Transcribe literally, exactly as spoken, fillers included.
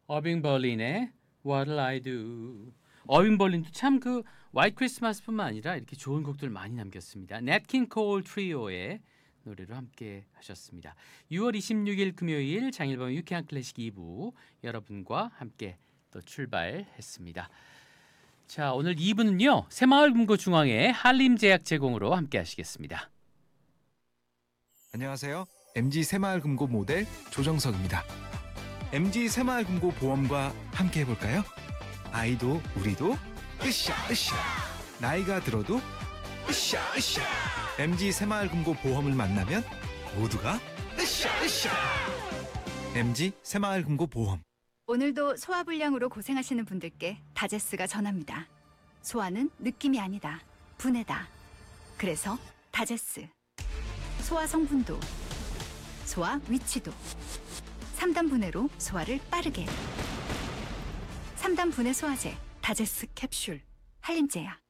어빙 벌린의 What'll I Do. 어빙 벌린도 참 그 화이트 크리스마스뿐만 아니라 이렇게 좋은 곡들 많이 남겼습니다. 넷 킹 콜 트리오의 노래로 함께 하셨습니다. 유월 이십육일 금요일 장일범의 유쾌한 클래식 이 부 여러분과 함께 또 출발했습니다. 자, 오늘 이 부는요. 새마을금고중앙회 한림제약 제공으로 함께 하시겠습니다. 안녕하세요. 엠지 새마을금고 모델 조정석입니다. 엠지 새마을금고 보험과 함께 해볼까요? 아이도 우리도 으쌰 으쌰, 나이가 들어도 으쌰 으쌰. 엠지 새마을금고 보험을 만나면 모두가 으쌰 으쌰. 엠지 새마을금고 보험. 오늘도 소화불량으로 고생하시는 분들께 다제스가 전합니다. 소화는 느낌이 아니다, 분해다. 그래서 다제스. 소화 성분도, 소화 위치도, 삼 단 분해로 소화를 빠르게. 삼 단 분해 소화제 다제스 캡슐 한림제약.